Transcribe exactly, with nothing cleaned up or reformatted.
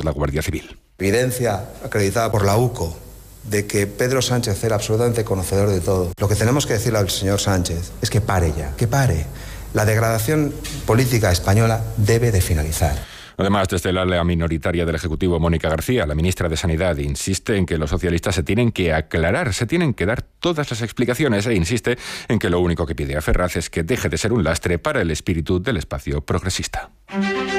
la Guardia Civil. Evidencia acreditada por la U C O de que Pedro Sánchez era absolutamente conocedor de todo. Lo que tenemos que decirle al señor Sánchez es que pare ya, que pare. La degradación política española debe de finalizar. Además, desde la ala minoritaria del Ejecutivo, Mónica García, la ministra de Sanidad, insiste en que los socialistas se tienen que aclarar, se tienen que dar todas las explicaciones e insiste en que lo único que pide a Ferraz es que deje de ser un lastre para el espíritu del espacio progresista.